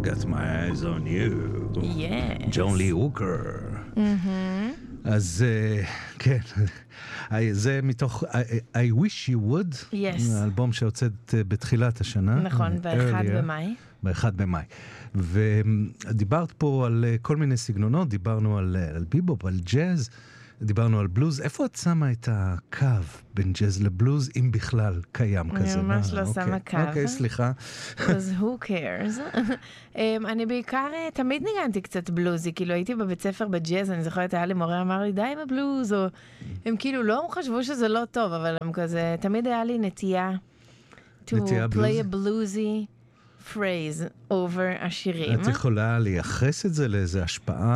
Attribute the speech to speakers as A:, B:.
A: got my eyes on you.
B: Yes.
A: ג'ון לי הוקר. אז כן, זה מתוך I wish you would,
B: Yes.
A: האלבום שהוצאת בתחילת השנה.
B: נכון, ב-1 במאי.
A: ב-1 במאי. ודיברת פה על כל מיני סגנונות, דיברנו על ביבופ, על ג'אז, דיברנו על בלוז. איפה את שמה את הקו בין ג'אז לבלוז, אם בכלל קיים כזה?
B: אני ממש לא שמה קו.
A: אוקיי, סליחה.
B: Because who cares? אני בעיקר תמיד ניגנתי קצת בלוזי, כאילו הייתי בבית ספר בג'אז, אני זוכרת, היה לי מורה אמר לי, די עם הבלוז, או הם כאילו לא חשבו שזה לא טוב, אבל הם כזה, תמיד היה לי נטייה to play a bluesy phrase over השירים.
A: את יכולה לייחס את זה לאיזו השפעה